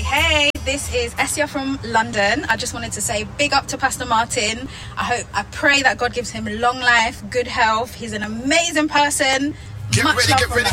Hey, this is Essia from London. I just wanted to say big up to Pastor Martin. I pray that God gives him long life, good health. He's an amazing person. Get Much ready, love get from ready. us.